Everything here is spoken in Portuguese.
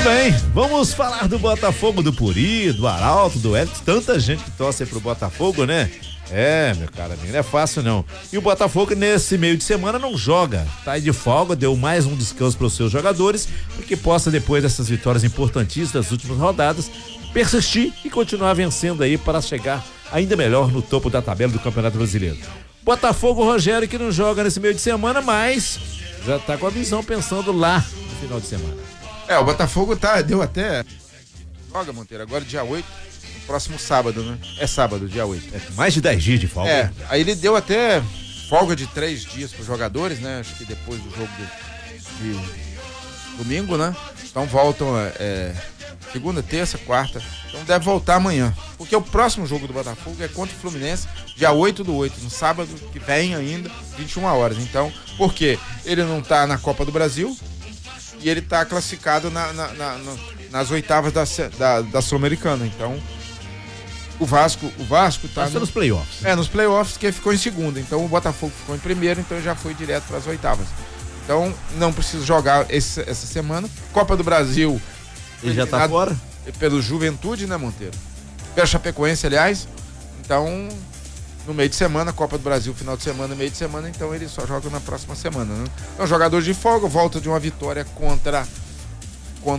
bem, vamos falar do Botafogo, do Puri, do Arauto, do Hélio, tanta gente que torce pro Botafogo, né? Meu cara amigo, não é fácil não. E o Botafogo nesse meio de semana não joga, tá aí de folga, deu mais um descanso para os seus jogadores, para que possa depois dessas vitórias importantes das últimas rodadas, persistir e continuar vencendo aí para chegar ainda melhor no topo da tabela do Campeonato Brasileiro. Botafogo, Rogério, que não joga nesse meio de semana, mas já tá com a visão pensando lá no final de semana. O Botafogo deu até joga, Monteiro, agora dia 8, no próximo sábado, né? É sábado, dia 8. Mais de 10 dias de folga. Aí ele deu até folga de 3 dias para os jogadores, né? Acho que depois do jogo de domingo, né? Então voltam segunda, terça, quarta. Então deve voltar amanhã. Porque o próximo jogo do Botafogo é contra o Fluminense, dia 8/8, no sábado que vem ainda, 21 horas. Então, por quê? Ele não tá na Copa do Brasil e ele tá classificado nas oitavas da Sul-Americana. Então, o Vasco tá nos playoffs. Nos playoffs, que ficou em segundo. Então, o Botafogo ficou em primeiro, então já foi direto para as oitavas. Então, não precisa jogar essa semana. Copa do Brasil. Ele já tá fora? Pelo Juventude, né, Monteiro? Pela Chapecoense, aliás. Então, no meio de semana, Copa do Brasil, final de semana, meio de semana, então ele só joga na próxima semana, né? Então, jogador de folga, volta de uma vitória contra